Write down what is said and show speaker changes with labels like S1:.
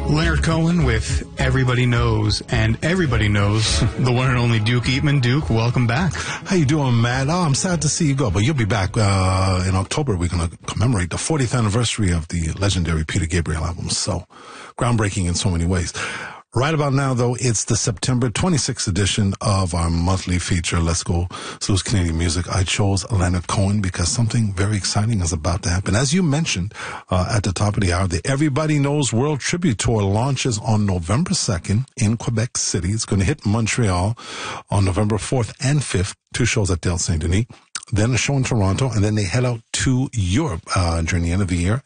S1: Leonard Cohen with Everybody Knows, and everybody knows the one and only Duke Eatman. Duke, welcome back.
S2: How you doing, Matt? Oh, I'm sad to see you go, but you'll be back in October. We're going to commemorate the 40th anniversary of the legendary Peter Gabriel album. So, groundbreaking in so many ways. Right about now, though, it's the September 26th edition of our monthly feature, Let's Go Salute Canadian Music. I chose Leonard Cohen because something very exciting is about to happen. As you mentioned at the top of the hour, the Everybody Knows World Tribute Tour launches on November 2nd in Quebec City. It's going to hit Montreal on November 4th and 5th, 2 shows at Del Saint-Denis. Then a show in Toronto, and then they head out to Europe during the end of the year